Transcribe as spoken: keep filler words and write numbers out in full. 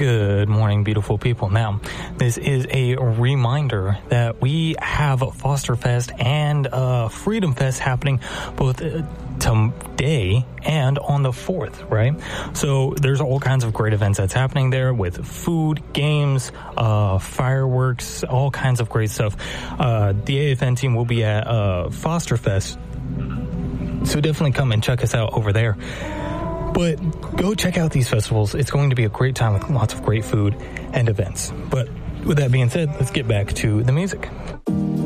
Good morning, beautiful people. Now, this is a reminder that we have Foster Fest and uh, Freedom Fest happening both uh, today and on the fourth, right? So there's all kinds of great events that's happening there with food, games, uh, fireworks, all kinds of great stuff. Uh, the A F N team will be at uh, Foster Fest, so definitely come and check us out over there. But go check out these festivals. It's going to be a great time with lots of great food and events. But with that being said, let's get back to the music.